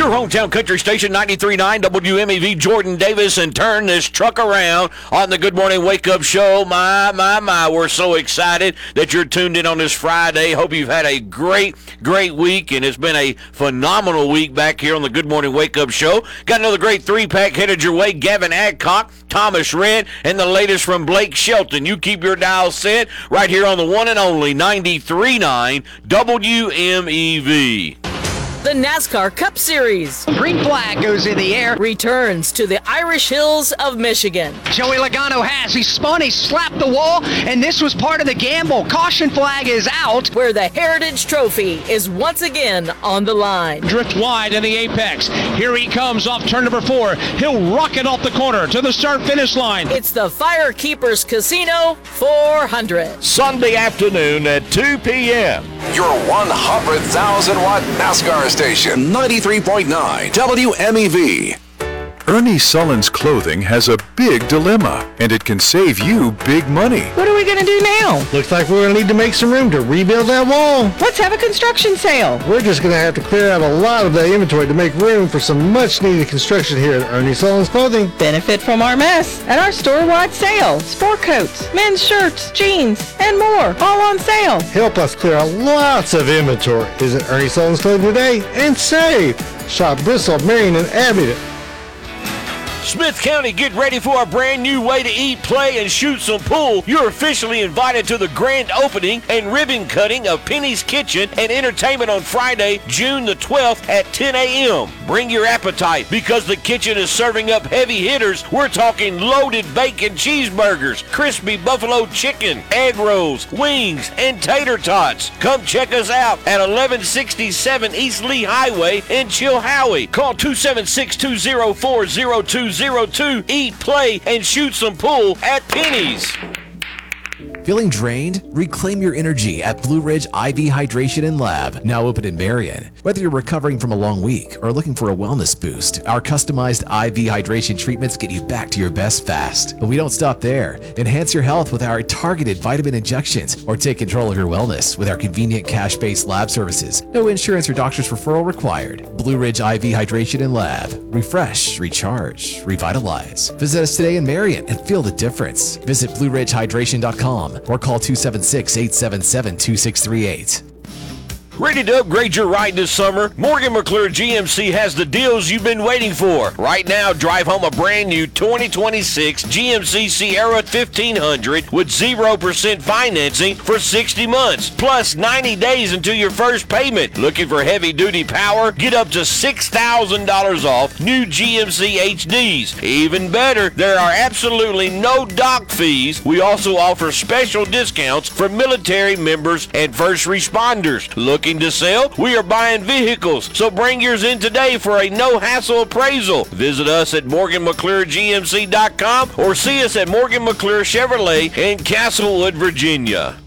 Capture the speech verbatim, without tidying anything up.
Your hometown country station, ninety-three point nine W M E V, Jordan Davis, and turn this truck around on the Good Morning Wake Up Show. My, my, my, we're so excited that you're tuned in on this Friday. Hope you've had a great, great week, and it's been a phenomenal week back here on the Good Morning Wake Up Show. Got another great three-pack headed your way. Gavin Adcock, Thomas Redd, and the latest from Blake Shelton. You keep your dial set right here on the one and only ninety-three point nine W M E V. The NASCAR Cup Series. Green flag goes in the air. Returns to the Irish Hills of Michigan. Joey Logano has. He spun, he slapped the wall, and this was part of the gamble. Caution flag is out. Where the Heritage Trophy is once again on the line. Drift wide in the apex. Here he comes off turn number four. He'll rocket off the corner to the start-finish line. It's the Firekeepers Casino four hundred. Sunday afternoon at two p.m. Your one hundred thousand watt NASCAR station, ninety-three point nine W M E V. Ernie Sullen's Clothing has a big dilemma, and it can save you big money. What are we going to do now? Looks like we're going to need to make some room to rebuild that wall. Let's have a construction sale. We're just going to have to clear out a lot of that inventory to make room for some much-needed construction here at Ernie Sullen's Clothing. Benefit from our mess at our store-wide sale. Sport coats, men's shirts, jeans, and more, all on sale. Help us clear out lots of inventory. Visit Ernie Sullen's Clothing today and save. Shop Bristol, Marion, and Abingdon. Smith County, get ready for a brand new way to eat, play, and shoot some pool. You're officially invited to the grand opening and ribbon cutting of Penny's Kitchen and Entertainment on Friday, June the twelfth at ten a.m. Bring your appetite because the kitchen is serving up heavy hitters. We're talking loaded bacon cheeseburgers, crispy buffalo chicken, egg rolls, wings, and tater tots. Come check us out at eleven sixty-seven East Lee Highway in Chilhowie. Call two seven six, two oh four, oh two oh two. Eat, play, and shoot some pool at Penny's. Feeling drained? Reclaim your energy at Blue Ridge I V Hydration and Lab, now open in Marion. Whether you're recovering from a long week or looking for a wellness boost, our customized I V hydration treatments get you back to your best fast. But we don't stop there. Enhance your health with our targeted vitamin injections or take control of your wellness with our convenient cash-based lab services. No insurance or doctor's referral required. Blue Ridge I V Hydration and Lab. Refresh, recharge, revitalize. Visit us today in Marion and feel the difference. Visit blue ridge hydration dot com or call two seven six, eight seven seven, two six three eight. Ready to upgrade your ride this summer? Morgan McClure G M C has the deals you've been waiting for. Right now, drive home a brand new twenty twenty-six G M C Sierra fifteen hundred with zero percent financing for sixty months, plus ninety days until your first payment. Looking for heavy-duty power? Get up to six thousand dollars off new G M C H Ds. Even better, there are absolutely no dock fees. We also offer special discounts for military members and first responders. Looking to sell? We are buying vehicles, so bring yours in today for a no-hassle appraisal. Visit us at Morgan McClure G M C dot com or see us at Morgan McClure Chevrolet in Castlewood, Virginia.